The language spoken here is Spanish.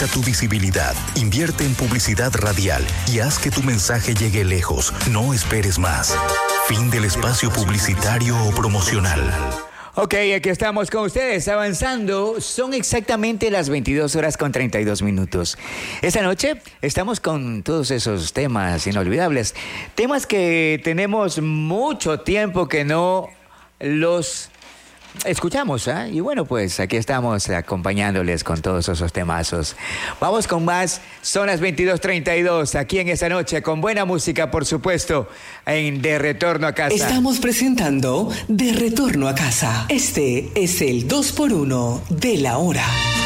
Aumenta tu visibilidad, invierte en publicidad radial y haz que tu mensaje llegue lejos. No esperes más. Fin del espacio publicitario o promocional. Ok, aquí estamos con ustedes avanzando. Son exactamente las 22:32. Esta noche estamos con todos esos temas inolvidables. Temas que tenemos mucho tiempo que no los escuchamos, ¿eh? Y bueno, pues aquí estamos acompañándoles con todos esos temazos. Vamos con más. Son las 22:32 aquí en esta noche con buena música, por supuesto, en De Retorno a Casa. Estamos presentando De Retorno a Casa. Este es el 2x1 de la hora.